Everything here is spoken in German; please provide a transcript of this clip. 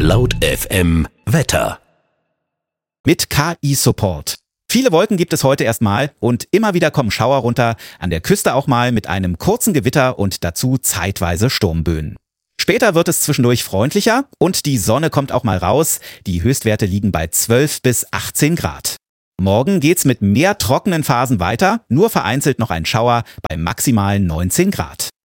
Laut FM Wetter. Mit KI-Support. Viele Wolken gibt es heute erstmal und immer wieder kommen Schauer runter, an der Küste auch mal mit einem kurzen Gewitter und dazu zeitweise Sturmböen. Später wird es zwischendurch freundlicher und die Sonne kommt auch mal raus. Die Höchstwerte liegen bei 12 bis 18 Grad. Morgen geht's mit mehr trockenen Phasen weiter, nur vereinzelt noch ein Schauer bei maximal 19 Grad.